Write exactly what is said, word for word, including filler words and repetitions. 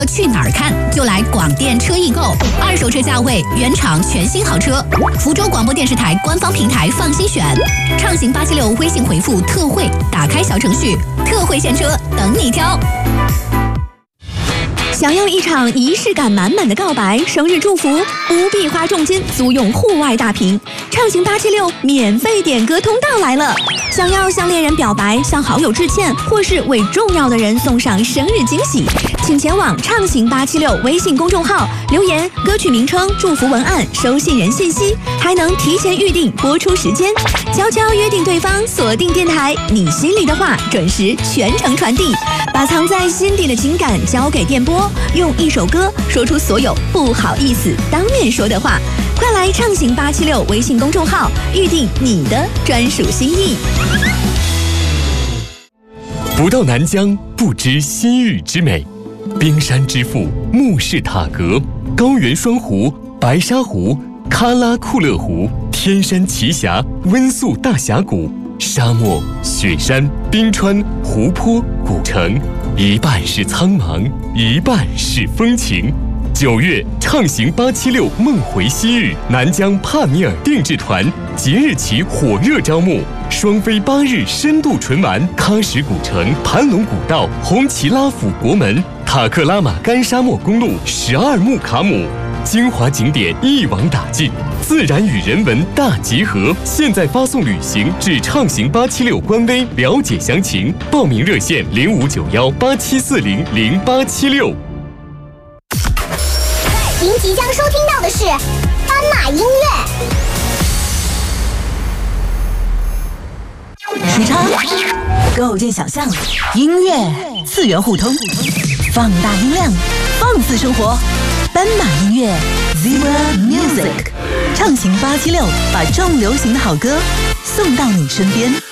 去哪儿看？就来广电车易购，二手车价位，原厂全新好车。福州广播电视台官方平台放心选，畅行八七六微信回复特惠，打开小程序，特惠现车等你挑。 想要一场仪式感满满的告白、生日祝福，不必花重金租用户外大屏，畅行八七六免费点歌通道来了。想要向恋人表白、向好友致歉，或是为重要的人送上生日惊喜，请前往畅行八七六微信公众号留言歌曲名称、祝福文案、收信人信息，还能提前预定播出时间。悄悄约定对方，锁定电台，你心里的话准时全程传递，把藏在心底的情感交给电波，用一首歌说出所有不好意思当面说的话。快来畅行八七六微信公众号预定你的专属心意。 不到南疆不知西域之美，冰山之父木氏塔格，高原双湖、白沙湖、喀拉库勒湖、天山奇峡、温宿大峡谷，沙漠、雪山、冰川、湖泊、古城，一半是苍茫，一半是风情。九月，畅行八七六梦回西域，南疆帕米尔定制团即日起火热招募，双飞八日深度纯玩喀什古城、盘龙古道、红旗拉府国门、塔克拉玛干沙漠公路十二木卡姆，精华景点一网打尽，自然与人文大集合。现在发送旅行至畅行八七六官微了解详情，报名热线零五九幺八七四零零八七六。 您即将收听到的是斑马音乐。 时差，构建想象，音乐次元互通，放大音量，放肆生活。斑马音乐 Zebra Music， 畅行八七六，把重流行的好歌送到你身边。